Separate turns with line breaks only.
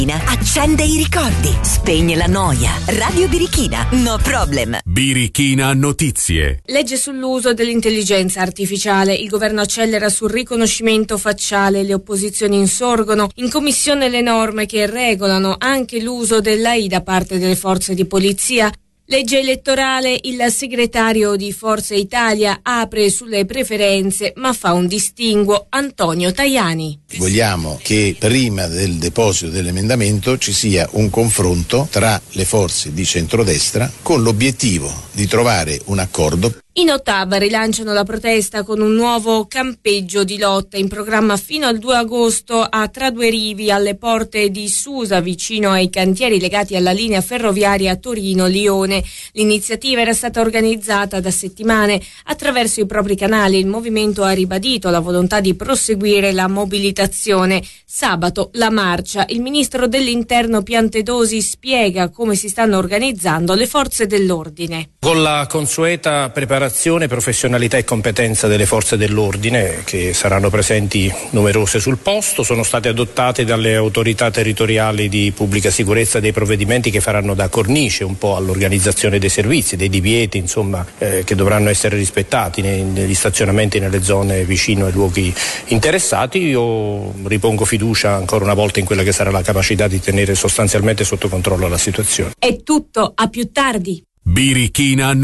Accende i ricordi, spegne la noia. Radio Birichina, no problem.
Birichina Notizie.
Legge sull'uso dell'intelligenza artificiale. Il governo accelera sul riconoscimento facciale. Le opposizioni insorgono. In commissione le norme che regolano anche l'uso dell'AI da parte delle forze di polizia. Legge elettorale, il segretario di Forza Italia apre sulle preferenze ma fa un distinguo. Antonio Tajani.
Vogliamo che prima del deposito dell'emendamento ci sia un confronto tra le forze di centrodestra con l'obiettivo di trovare un accordo.
In Ottava rilanciano la protesta con un nuovo campeggio di lotta in programma fino al 2 agosto a Tra Due Rivi, alle porte di Susa, vicino ai cantieri legati alla linea ferroviaria Torino-Lione. L'iniziativa era stata organizzata da settimane. Attraverso i propri canali il movimento ha ribadito la volontà di proseguire la mobilitazione. Sabato la marcia. Il ministro dell'Interno Piantedosi spiega come si stanno organizzando le forze dell'ordine.
Con la consueta preparazione, professionalità e competenza delle forze dell'ordine, che saranno presenti numerose sul posto, sono state adottate dalle autorità territoriali di pubblica sicurezza dei provvedimenti che faranno da cornice un po' all'organizzazione dei servizi, dei divieti insomma che dovranno essere rispettati negli stazionamenti nelle zone vicino ai luoghi interessati. Io ripongo fiducia ancora una volta in quella che sarà la capacità di tenere sostanzialmente sotto controllo la situazione.
È tutto, a più tardi.
Birichina